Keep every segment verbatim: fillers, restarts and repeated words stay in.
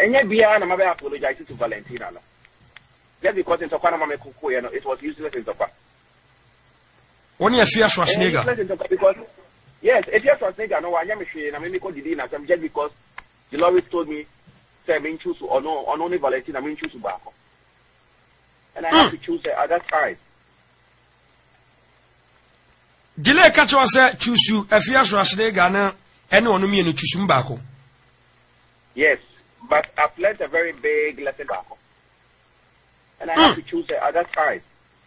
And yet, beyond I'm about to apologize to Valentina. Just because in Sokana Mame Kuku, you know, it was useless in Soka. Only a fear Schwarzenegger. Because, yes, if you're Schwarzenegger, no, I am a machine, I'm a Dina, just because the Lord told me, say, I mean, choose or no, or only Valentina, I mean, choose Bako. And I have to choose at that time. Delay catch was said, choose you, a fear Schwarzenegger, and on me and choose Mbako. Yes, but I've learned a very big lesson back. And I have mm. to choose the other side.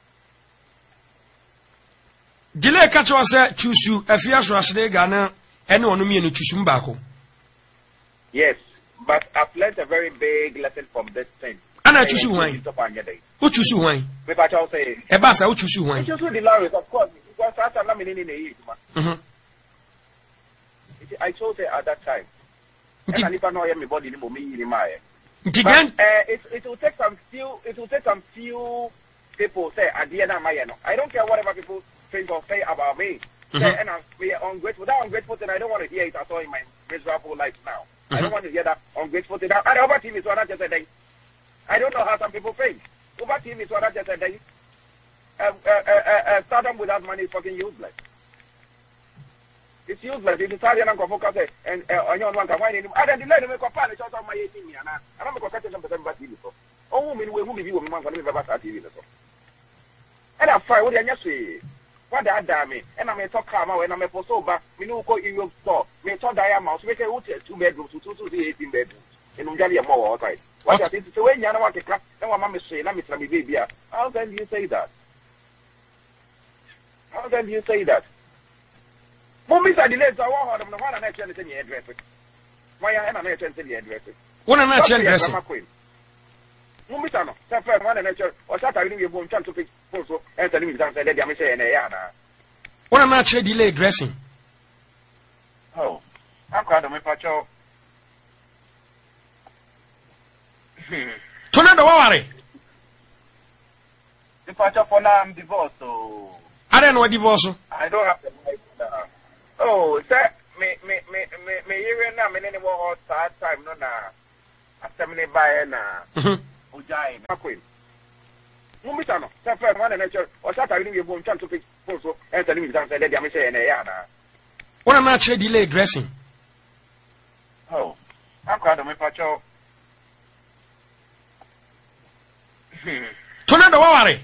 Delay catch was said, choose you, a fear Schwarzenegger, and on me and choose Mbako. Yes, but I've learned a very big lesson from this thing. And I choose wine. Who choose wine? Maybe I shall say, Ebasa, who choose wine? I choose the Lawrence, of course, because I'm not in the age. I chose it at that time. And if I know my body, it will be in my. But uh, it, it will take some few. It will take some few people say at the end of my. I don't care whatever people think or say about me. Mm-hmm. Say, and I'm ungrateful. That ungrateful thing, I don't want to hear it at all in my miserable life now. Mm-hmm. I don't want to hear that ungrateful thing. And over T V is what I just said. I don't know how some people think. Over T V is what I just said. Uh, uh, uh, uh, stardom without money is fucking useless. It's useless. If you start and focus and on your one can find him, I don't delay to make a panic out of my eighteen years. I don't make a question of the T V. Oh, women will move you, man, when we have a T V. And I find what I say. What that damn me, and I may talk calm when I'm a post over. We know go in your store. May talk diamonds, make a hotel, two bedrooms, two to the eighteen bedrooms. And Ungalia more outside. What I think is when you know what to crack, and what mamma say, let me tell me, baby. How can you say that? How can you say that? Mommy said the legs are one of the one and I tell the address. Why I am a tell the address. One and I tell the queen. Mommy Sano, Safar, one and I tell, or Sata, you won't chance to pick also, and tell me that I let me say, and I one and I tell delay dressing. Oh, I'm glad of my patrol. Tornado, worry. The patrol for now, I'm divorced, so I don't know what divorce. I don't have the right. Oh, sir, me, me, me, me, me, here now, me, any more hard time, no, na. After me, buy na. Ujai, my queen. Mummy Sano, Safar, one and I tell, or Sata, you won't chance to pick also, and tell me that I let me say, and I one and I tell delay dressing. Oh, I'm glad of my patrol. Tornado, worry.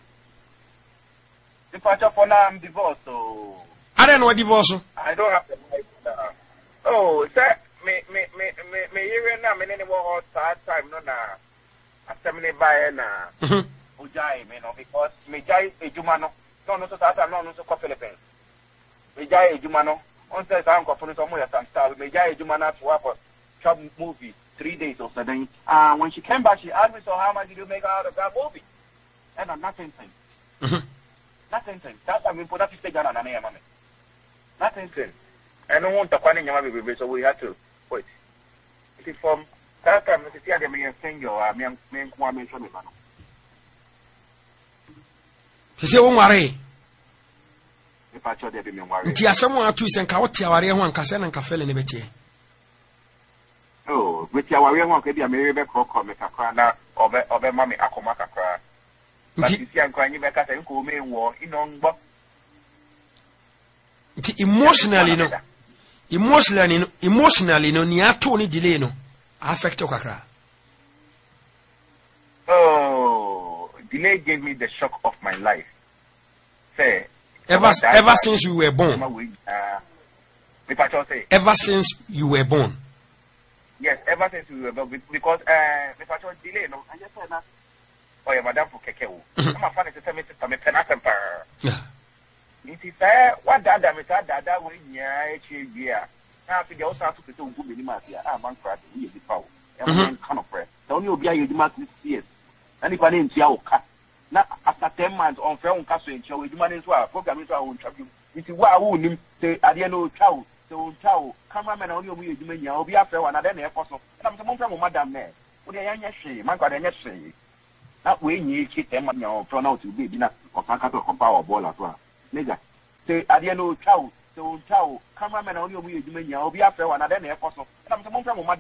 The patrol for now, I'm divorced, so I don't know what divorce. I don't have the right. Uh, oh, sir, me, me, me, me, me, here now, me, any more hard time, no, na. After me, buy na. Ujai, me, no, because me, jai, a Jumano, no, no, so that I'm not so Philippines. Me, jai, a Jumano, on says I'm going to somewhere some style. Me, jai, a Jumana to work for shop movie three days or so. Then, uh, when she came back, she asked me, so how much did you make out of that movie? And I'm nothing. Nothing. That's I mean, put that stage on an name, mommy. Nothing. I don't want to find your baby, so we have to wait. It is from that time, Missus Tiago, me and Senor, I mean, me and Kwame Shomano. He said, "Won't worry." If I told you, worry. Dear, someone to send Kawatia, one Cassan and Café and Betty. Oh, with your warrior one could be a Mary Becker, make a crana, or be Mammy Akomaka cry. But you see, I'm crying back at a cool main war in on Bob. Emotionally, no. Emotionally, emotionally, no, near Tony Delano. Affect Okakra. Oh, delay gave me the shock of my life. Say, ever, ever since you were born. Uh, if I shall say, ever since you were born. Yes, ever since we were born, because uh, if I shall delay, no, I just said that. Oh, yeah, Madame Fukeke. I'm a funny to tell me to come in Penatemper. Yeah. It is fair. What that damn is that that way, yeah, yeah. Now, if you also have to put on good minima, I'm on crack, we is the power. I'm kind of prayer. The only be a demand this year. And if I didn't see our cat, now after ten months on fair on castle and show with money as well, program is our own trouble. It is what I wouldn't say at the end of child. So, child, come on, and only we do, you'll be after one, and then apostle. And I'm some from Madame Mare. What are you saying? My God, I say. That way, you keep them on your front out to be dinner or Sankato or power ball as well. Nigga, say, at the end of child, so child, come on, and only we do, you'll be after one, and then apostle. And I'm some from